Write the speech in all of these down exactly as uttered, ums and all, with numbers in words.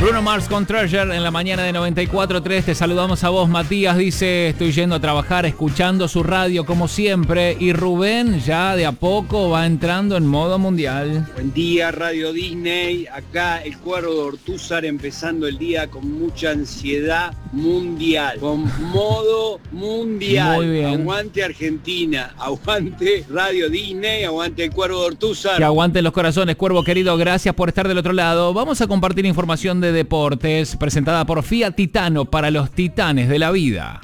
Bruno Mars con Treasure en la mañana de noventa y cuatro punto tres. Te saludamos a vos, Matías. Dice, estoy yendo a trabajar escuchando su radio como siempre. Y Rubén ya de a poco va entrando en modo mundial. Buen día, Radio Disney. Acá el Cuervo de Ortúzar empezando el día con mucha ansiedad mundial. Con modo mundial. Muy bien. Aguante Argentina. Aguante Radio Disney. Aguante el Cuervo de Ortúzar. Que aguanten los corazones, Cuervo querido. Gracias por estar del otro lado. Vamos a compartir información de deportes presentada por Fiat Titano para los titanes de la vida.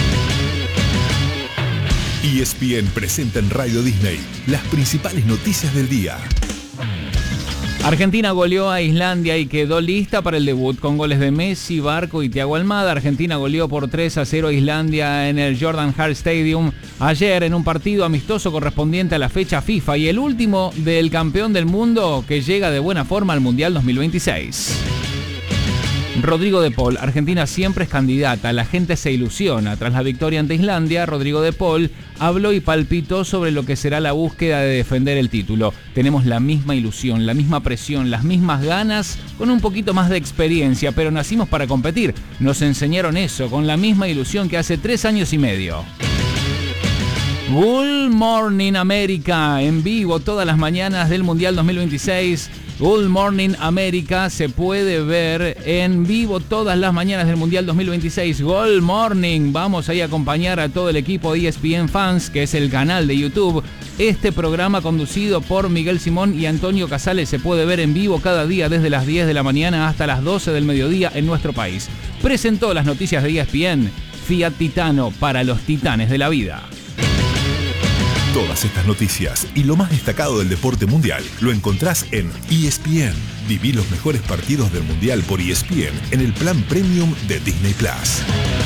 E S P N presenta en Radio Disney las principales noticias del día. Argentina goleó a Islandia y quedó lista para el debut con goles de Messi, Barco y Thiago Almada. Argentina goleó por tres a cero a Islandia en el Jordan Hart Stadium ayer en un partido amistoso correspondiente a la fecha FIFA y el último del campeón del mundo que llega de buena forma al Mundial dos mil veintiséis. Rodrigo de Paul, Argentina siempre es candidata, la gente se ilusiona. Tras la victoria ante Islandia, Rodrigo de Paul habló y palpitó sobre lo que será la búsqueda de defender el título. Tenemos la misma ilusión, la misma presión, las mismas ganas, con un poquito más de experiencia, pero nacimos para competir. Nos enseñaron eso, con la misma ilusión que hace tres años y medio. Good Morning America, en vivo todas las mañanas del Mundial dos mil veintiséis. Good Morning America se puede ver en vivo todas las mañanas del Mundial dos mil veintiséis. Good Morning, vamos ahí a acompañar a todo el equipo de E S P N Fans, que es el canal de YouTube. Este programa conducido por Miguel Simón y Antonio Casales se puede ver en vivo cada día desde las diez de la mañana hasta las doce del mediodía en nuestro país. Presentó las noticias de E S P N, Fiat Titano para los titanes de la vida. Todas estas noticias y lo más destacado del deporte mundial lo encontrás en E S P N. Viví los mejores partidos del mundial por E S P N en el plan premium de Disney Plus.